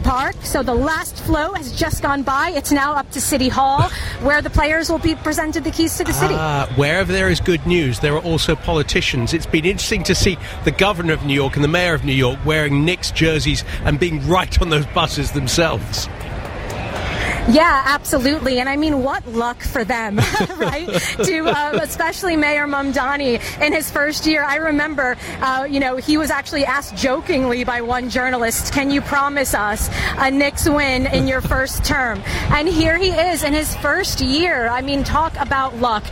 Park. So the last float has just gone by. It's now up to City Hall, where the players will be presented the keys to the city. Wherever there is good news, there are also politicians. It's been interesting to see the governor of New York and the mayor of New York wearing Knicks jerseys and being right on those buses themselves. Yeah, absolutely. And I mean, what luck for them, right? Especially Mayor Mamdani in his first year. I remember, he was actually asked jokingly by one journalist, can you promise us a Knicks win in your first term? And here he is in his first year. I mean, talk about luck.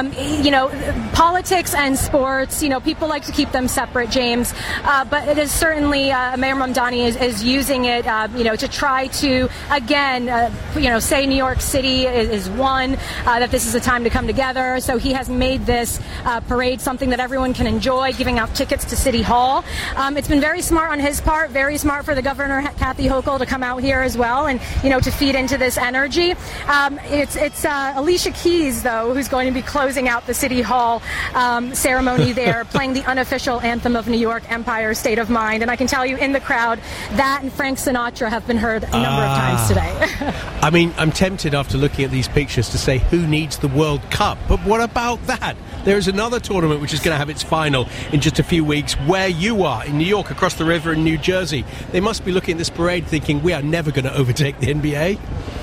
Politics and sports, people like to keep them separate, James. But it is certainly, Mayor Mamdani is using it, to try to, again, say New York City is one, that this is a time to come together. So he has made this parade something that everyone can enjoy, giving out tickets to City Hall. It's been very smart on his part, very smart for the governor, Kathy Hochul, to come out here as well and, to feed into this energy. It's Alicia Keys, though, who's going to be closing out the City Hall ceremony there, playing the unofficial anthem of New York, Empire State of Mind. And I can tell you, in the crowd, that and Frank Sinatra have been heard a number of times today. I mean, I'm tempted after looking at these pictures to say, who needs the World Cup? But what about that? There is another tournament which is going to have its final in just a few weeks where you are, in New York, across the river in New Jersey. They must be looking at this parade thinking, we are never going to overtake the NBA.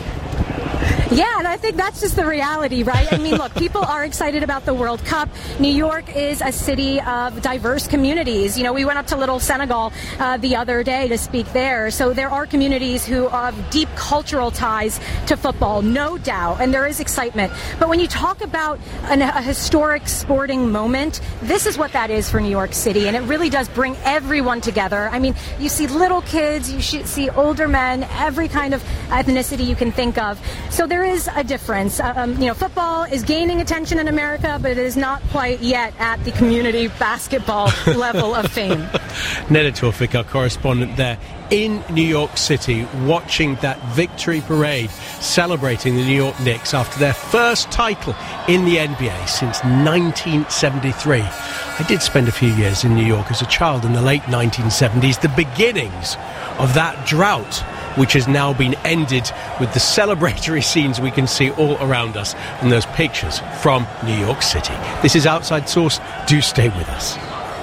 Yeah, and I think that's just the reality, right? I mean, look, people are excited about the World Cup. New York is a city of diverse communities. We went up to Little Senegal the other day to speak there. So there are communities who have deep cultural ties to football, no doubt, and there is excitement. But when you talk about a historic sporting moment, this is what that is for New York City, and it really does bring everyone together. I mean, you see little kids, you see older men, every kind of ethnicity you can think of. So there is a difference. Football is gaining attention in America, but it is not quite yet at the community basketball level of fame. Neda Tawfik, our correspondent there in New York City, watching that victory parade, celebrating the New York Knicks after their first title in the NBA since 1973. I did spend a few years in New York as a child in the late 1970s, the beginnings of that drought, which has now been ended with the celebratory scenes we can see all around us in those pictures from New York City. This is Outside Source. Do stay with us.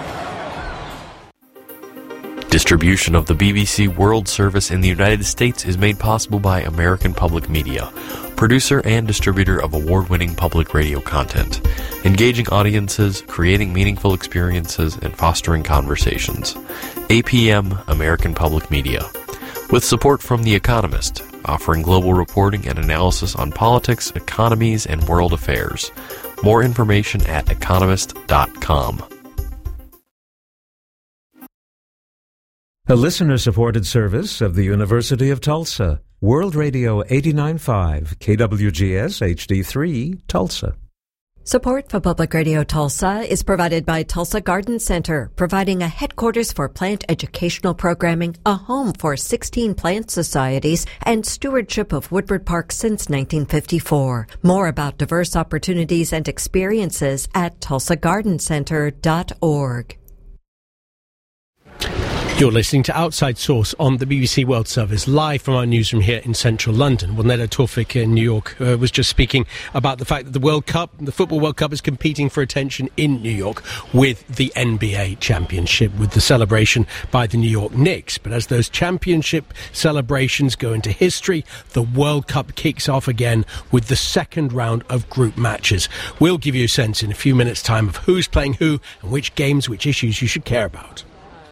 Distribution of the BBC World Service in the United States is made possible by American Public Media, producer and distributor of award-winning public radio content, engaging audiences, creating meaningful experiences, and fostering conversations. APM, American Public Media. With support from The Economist, offering global reporting and analysis on politics, economies, and world affairs. More information at economist.com. A listener-supported service of the University of Tulsa. World Radio 89.5, KWGS HD3, Tulsa. Support for Public Radio Tulsa is provided by Tulsa Garden Center, providing a headquarters for plant educational programming, a home for 16 plant societies, and stewardship of Woodward Park since 1954. More about diverse opportunities and experiences at tulsagardencenter.org. You're listening to Outside Source on the BBC World Service, live from our newsroom here in central London. Well, Neda Tawfik in New York was just speaking about the fact that the World Cup, the Football World Cup, is competing for attention in New York with the NBA Championship, with the celebration by the New York Knicks. But as those championship celebrations go into history, the World Cup kicks off again with the second round of group matches. We'll give you a sense in a few minutes' time of who's playing who and which games, which issues you should care about.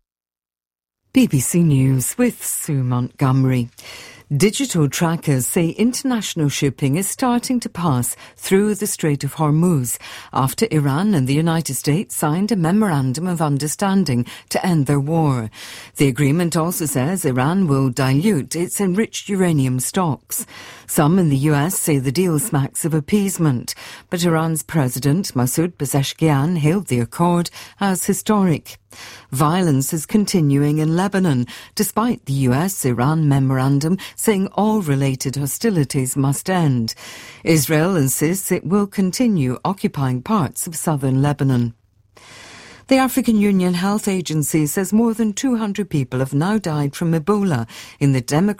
BBC News with Sue Montgomery. Digital trackers say international shipping is starting to pass through the Strait of Hormuz after Iran and the United States signed a memorandum of understanding to end their war. The agreement also says Iran will dilute its enriched uranium stocks. Some in the US say the deal smacks of appeasement, but Iran's President Masoud Pezeshkian hailed the accord as historic. Violence is continuing in Lebanon, despite the US-Iran memorandum saying all related hostilities must end. Israel insists it will continue occupying parts of southern Lebanon. The African Union Health Agency says more than 200 people have now died from Ebola in the Democratic